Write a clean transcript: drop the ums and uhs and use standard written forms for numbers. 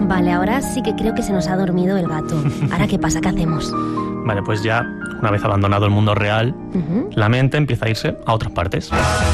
Vale, ahora sí que creo que se nos ha dormido el gato. ¿Ahora qué pasa? ¿Qué hacemos? Vale, pues ya, una vez abandonado el mundo real, Ujú. la mente empieza a irse a otras partes.